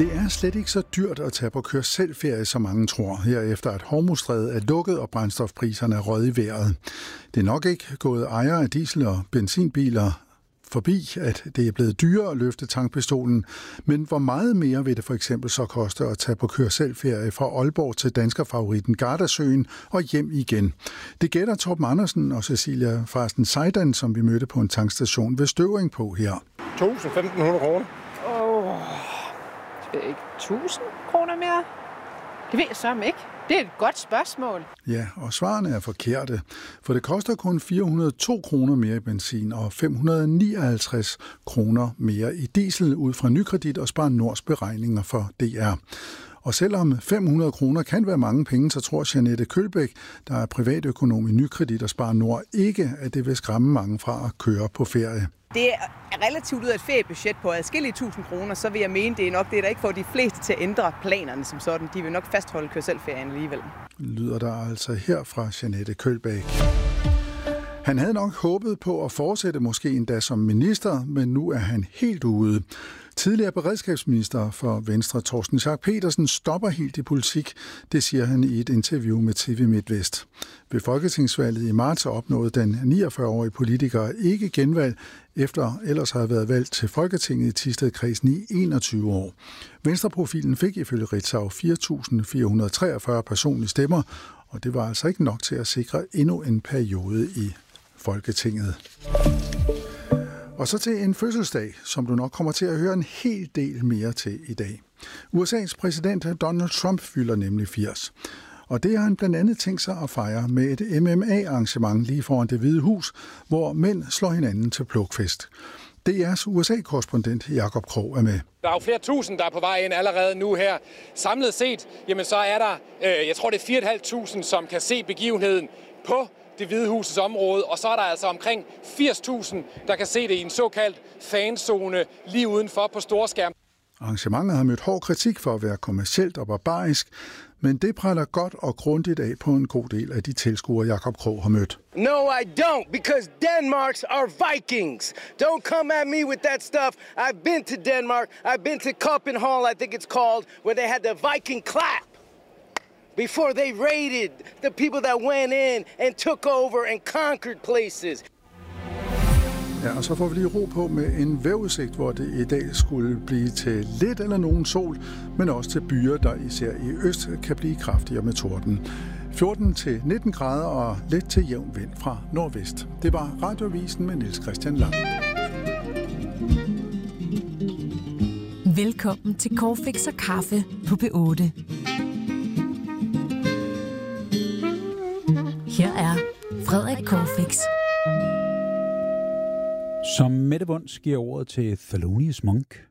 Det er slet ikke så dyrt at tage på kør-selv-ferie, som mange tror, herefter at Hormuzstrædet er lukket og brændstofpriserne er røget i vejret. Det er nok ikke gået ejere af diesel- og benzinbiler forbi, at det er blevet dyrere at løfte tankpistolen, men hvor meget mere vil det for eksempel så koste at tage på kør-selv-ferie fra Aalborg til danskerfavoritten Gardasøen og hjem igen? Det gætter Torben Andersen og Cecilia Farsten Seidan, som vi mødte på en tankstation ved Støvring på her. 1.500 kroner. Det er ikke 1.000 kroner mere? Det ved jeg så ikke. Det er et godt spørgsmål. Ja, og svarene er forkerte, for det koster kun 402 kroner mere i benzin og 559 kroner mere i diesel ud fra Nykredit og Spar Nords beregninger for DR. Og selvom 500 kroner kan være mange penge, så tror Jeanette Kølbæk, der er privatøkonom i Nykredit og Spar Nord, ikke, at det vil skræmme mange fra at køre på ferie. Det er relativt ud af et feriebudget på adskillige 1.000 kroner, så vil jeg mene, det er nok det, der ikke får de fleste til at ændre planerne som sådan. De vil nok fastholde kør-selv-ferien alligevel. Lyder der altså her fra Jeanette Kølbæk. Han havde nok håbet på at fortsætte måske endda som minister, men nu er han helt ude. Tidligere beredskabsminister for Venstre, Torsten Schack Petersen, stopper helt i politik. Det siger han i et interview med TV MidtVest. Ved folketingsvalget i marts opnåede den 49-årige politiker ikke genvalg, efter ellers havde været valgt til Folketinget i Thisted-kredsen i 21 år. Venstreprofilen fik ifølge Ritzau 4.443 personlige stemmer, og det var altså ikke nok til at sikre endnu en periode i Folketinget. Og så til en fødselsdag, som du nok kommer til at høre en hel del mere til i dag. USA's præsident Donald Trump fylder nemlig 80. Og det har han blandt andet tænkt sig at fejre med et MMA-arrangement lige foran Det Hvide Hus, hvor mænd slår hinanden til plukfest. DR's USA-korrespondent Jakob Krog er med. Der er jo flere tusind, der er på vej ind allerede nu her. Samlet set, jamen så er der, jeg tror det er 4.500, som kan se begivenheden på Det Hvide Husets område, og så er der altså omkring 80.000, der kan se det i en såkaldt fanzone lige udenfor på storskærm. Arrangementet har mødt hård kritik for at være kommercielt og barbarisk, men det præller godt og grundigt af på en god del af de tilskuere, Jakob Krog har mødt. No, I don't, because Denmarks are Vikings. Don't come at me with that stuff. I've been to Denmark. I've been to Copenhagen, I think it's called, where they had the Viking clap before they raided the people that went in and took over and conquered places. Ja, og så får vi lige ro på med en vejrudsigt, hvor det i dag skulle blive til lidt eller nogen sol, men også til byer, der især i øst kan blive kraftigere med torden. 14-19 grader og let til jævn vind fra nordvest. Det var Radioavisen med Niels Christian Lang. Velkommen til Corfix og Kaffe på P8. Her er Frederik Corfix. Som Mette Wunsch giver ordet til Thelonious Monk.